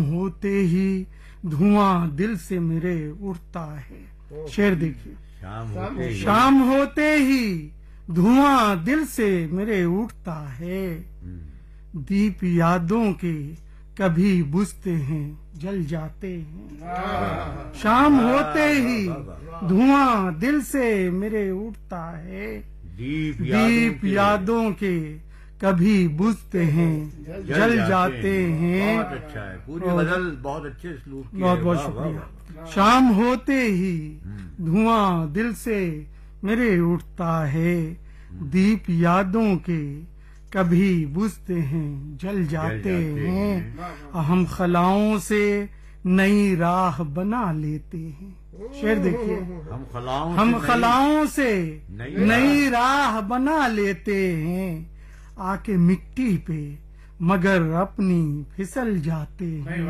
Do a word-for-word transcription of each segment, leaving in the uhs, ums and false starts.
ہوتے ہی دھواں دل سے میرے اٹھتا ہے. شعر دیکھیے. شام ہوتے ہی شام ہوتے ہی دھواں دل سے میرے اٹھتا ہے. دیپ یادوں کے کبھی بجھتے ہیں جل جاتے ہیں. شام ہوتے ہی دھواں دل سے میرے اٹھتا ہے. دیپ یادوں کے کبھی بجھتے ہیں جل جاتے ہیں. بہت اچھا ہے. پوری غزل بہت اچھے اسلوب کی. بہت بہت شکریہ. شام ہوتے ہی دھواں دل سے میرے اٹھتا ہے. دیپ یادوں کے کبھی بجھتے ہیں جل جاتے ہیں. ہم خلاؤں سے نئی راہ بنا لیتے ہیں. شعر دیکھیے. ہم خلاؤں ہم خلاؤں سے نئی نئی راہ بنا لیتے ہیں. آ کے مٹی پہ مگر اپنی پھسل جاتے ہیں.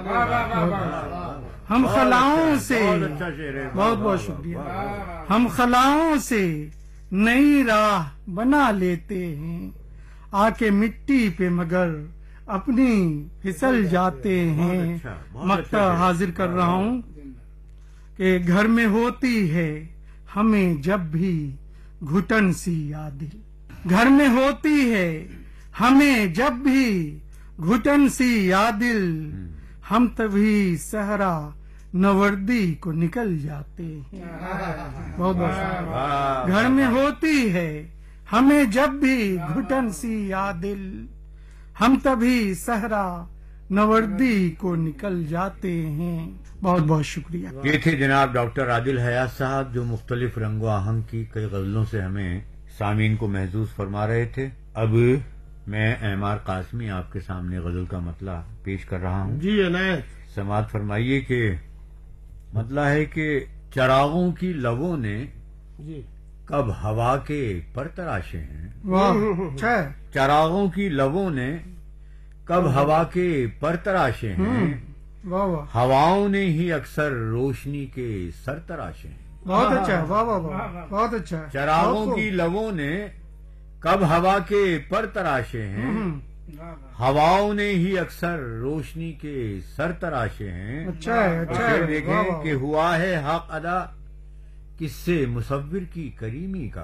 ہم خلاؤں سے بہت بہت شکریہ. ہم خلاؤں سے نئی راہ بنا لیتے ہیں. آ کے مٹی پہ مگر اپنی پھسل جاتے ہیں. مقطع حاضر کر رہا ہوں کہ گھر میں ہوتی ہے ہمیں جب بھی گھٹن سی یاد. گھر میں ہوتی ہے ہمیں جب بھی گھٹن سی یادل. ہم تبھی صحرا نوردی کو نکل جاتے ہیں. بہت بہت شکریہ. گھر میں ہوتی ہے ہمیں جب بھی گھٹن سی یادل. ہم تبھی صحرا نوردی کو نکل جاتے ہیں. بہت بہت شکریہ. یہ تھے جناب ڈاکٹر عادل حیات صاحب جو مختلف رنگ و آہنگ کی کئی غزلوں سے ہمیں سامعین کو محظوظ فرما رہے تھے. اب میں اعمار قاسمی آپ کے سامنے غزل کا مطلع پیش کر رہا ہوں. جی عنایت. سماعت فرمائیے کہ مطلع ہے کہ چراغوں کی لبوں نے جی کب ہوا کے پر تراشے ہیں. واہ اچھا ہے. چراغوں کی لبوں نے کب ہوا کے پر تراشے ہیں. واہ واہ ہواؤں نے ہی اکثر روشنی کے سر تراشے ہیں. بہت اچھا ہے. واہ واہ واہ بہت اچھا ہے. چراغوں کی لبوں نے کب ہوا کے پر تراشے ہیں. ہواؤں نے ہی اکثر روشنی کے سر تراشے ہیں. اچھا ہے اچھا ہے. دیکھیں کہ ہوا ہے حق ادا کس سے مصور کی کریمی کا.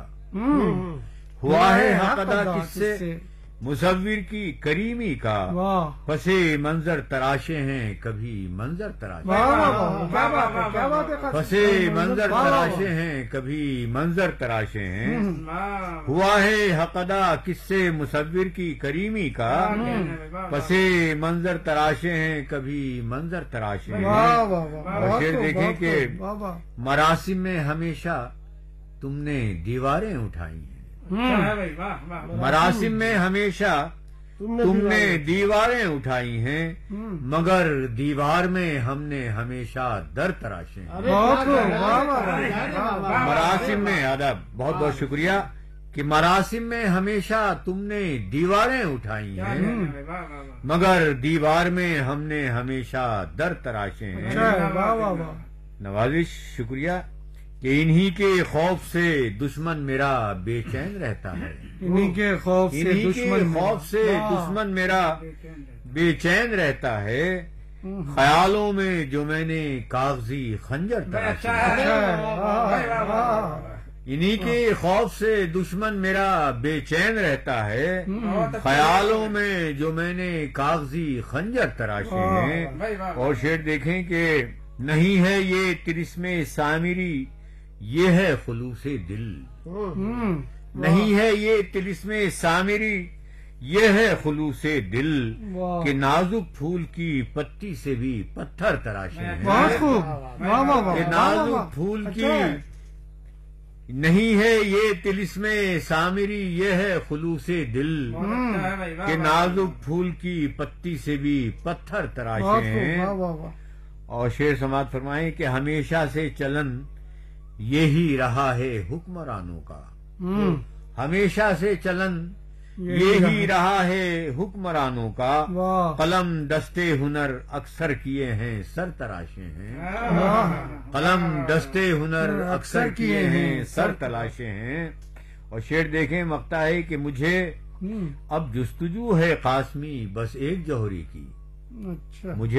ہوا ہے حق ادا کس سے مصور کی کریمی کا. واہ پسے منظر تراشے ہیں کبھی منظر تراشے واہ واہ کیا بات ہے کیا بات ہے. پسے منظر تراشے ہیں کبھی منظر تراشے ہیں. ہوا ہے حق ادا کس سے مصور کی کریمی کا. پسے منظر تراشے ہیں کبھی منظر تراشے ہیں. اور شعر دیکھیں کہ مراسم میں ہمیشہ تم نے دیواریں اٹھائی ہیں. مراسم میں ہمیشہ تم نے دیواریں اٹھائی ہیں. مگر دیوار میں ہم نے ہمیشہ در تراشے ہیں. مراسم میں آداب بہت بہت شکریہ کہ مراسم میں ہمیشہ تم نے دیواریں اٹھائی ہیں. مگر دیوار میں ہم نے ہمیشہ در تراشے ہیں. نوازش شکریہ کہ انہی کے خوف سے دشمن میرا بے چین رہتا ہے. انہی کے خوف سے انہی کے دشمن خوف سے دشمن میرا بے چین رہتا ہے. خیالوں میں جو میں نے کاغذی خنجر تراشے انہی کے خوف سے دشمن میرا بے چین رہتا ہے. خیالوں میں جو میں نے کاغذی خنجر تراشے ہیں. اور شعر دیکھیں کہ نہیں ہے یہ طلسم سامری یہ ہے خلوص دل. نہیں ہے یہ طلسم سامری یہ ہے خلوص دل. کہ نازک پھول کی پتی سے بھی پتھر تراشے ہیں. کہ نازک پھول کی نہیں ہے یہ طلسم سامری یہ ہے خلوص دل. کہ نازک پھول کی پتی سے بھی پتھر تراشے ہیں. اور شعر سماعت فرمائیں کہ ہمیشہ سے چلن یہی رہا ہے حکمرانوں کا. ہمیشہ سے چلن یہی رہا ہے حکمرانوں کا. قلم دستے ہنر اکثر کیے ہیں سر تراشے ہیں. قلم دستے ہنر اکثر کیے ہیں سر تلاشے ہیں. اور شعر دیکھیں مقطع ہے کہ مجھے اب جستجو ہے قاسمی بس ایک جوہری کی. مجھے